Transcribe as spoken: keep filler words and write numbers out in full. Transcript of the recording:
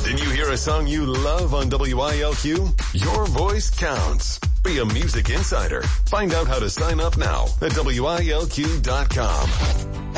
Didn't you hear a song you love on W I L Q? Your voice counts. Be a music insider. Find out how to sign up now at W I L Q dot com.